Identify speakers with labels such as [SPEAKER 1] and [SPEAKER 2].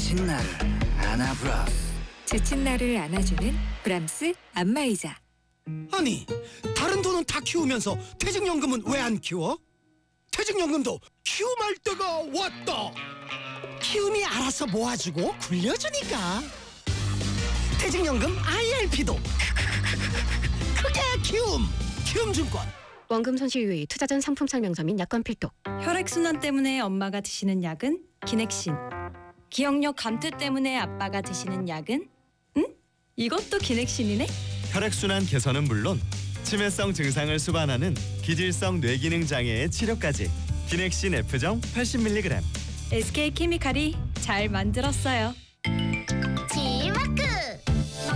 [SPEAKER 1] 지친 나를 안아브라스.
[SPEAKER 2] 지친 나를 안아주는 브람스 안마의자.
[SPEAKER 3] 아니, 다른 돈은 다 키우면서 퇴직연금은 왜 안 키워? 퇴직연금도 키움할 때가 왔다. 키움이 알아서 모아주고 굴려주니까. 퇴직연금 IRP도 그게 키움증권.
[SPEAKER 4] 원금 손실 유의, 투자 전 상품 설명서 및 약관 필독.
[SPEAKER 5] 혈액순환 때문에 엄마가 드시는 약은 기넥신. 기억력 감퇴 때문에 아빠가 드시는 약은? 응? 이것도 기넥신이네?
[SPEAKER 6] 혈액순환 개선은 물론 치매성 증상을 수반하는 기질성 뇌기능 장애의 치료까지. 기넥신 F정 80mg.
[SPEAKER 5] SK케미칼이 잘 만들었어요.